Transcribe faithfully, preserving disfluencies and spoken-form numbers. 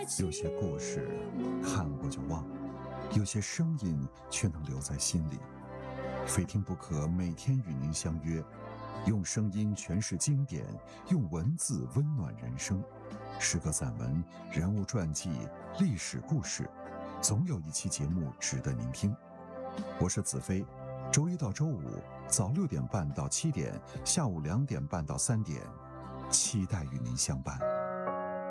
有些故事看过就忘，有些声音却能留在心里。非听不可，每天与您相约，用声音诠释经典，用文字温暖人生。诗歌散文、人物传记、历史故事，总有一期节目值得您听。我是子飞，周一到周五早六点半到七点，下午两点半到三点，期待与您相伴。